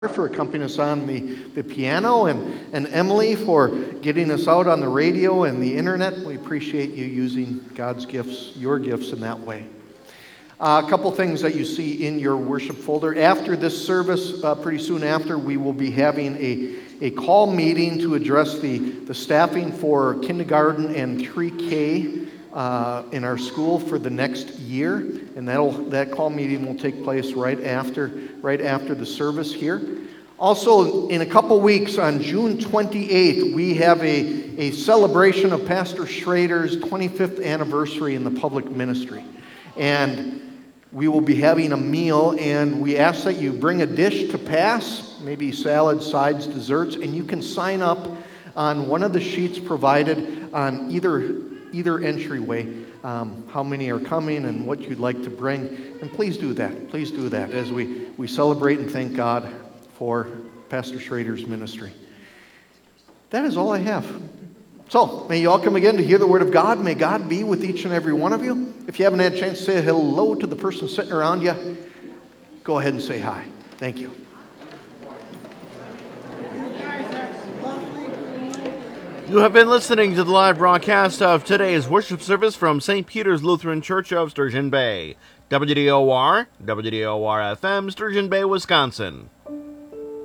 for accompanying us on the piano, and Emily for getting us out on the radio and the internet. We appreciate you using God's gifts, your gifts, in that way. A couple things that you see in your worship folder. After this service, pretty soon after, we will be having a call meeting to address the staffing for kindergarten and pre-K in our school for the next year, and that call meeting will take place right after the service here. Also, in a couple weeks, on June 28th, we have a celebration of Pastor Schrader's 25th anniversary in the public ministry, and we will be having a meal, and we ask that you bring a dish to pass, maybe salad, sides, desserts, and you can sign up on one of the sheets provided on either entryway, how many are coming and what you'd like to bring. And please do that as we celebrate and thank God for Pastor Schrader's ministry. That is all I have. So, may you all come again to hear the word of God. May God be with each and every one of you. If you haven't had a chance to say hello to the person sitting around you, go ahead and say hi. Thank you. You have been listening to the live broadcast of today's worship service from St. Peter's Lutheran Church of Sturgeon Bay. WDOR FM, Sturgeon Bay, Wisconsin.